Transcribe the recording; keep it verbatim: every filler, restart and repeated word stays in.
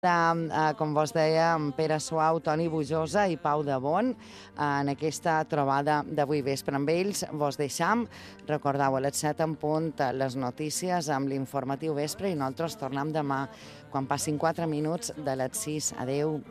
Eh, com vos deia, amb Pere Suau, Toni Bujosa i Pau de Bon en aquesta trobada d'avui vespre. Amb ells vos deixam, recordeu, a les set en punt les notícies amb l'informatiu vespre i nosaltres tornem demà quan passin quatre minuts de les sis. Adeu.